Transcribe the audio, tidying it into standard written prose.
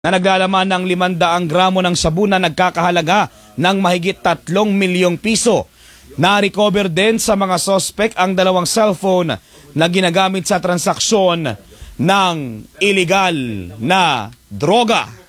na naglalaman ng 500 gramo ng sabuna nagkakahalaga ng mahigit 3 milyong piso. Na-recover din sa mga sospek ang 2 cellphone na ginagamit sa transaksyon ng illegal na droga.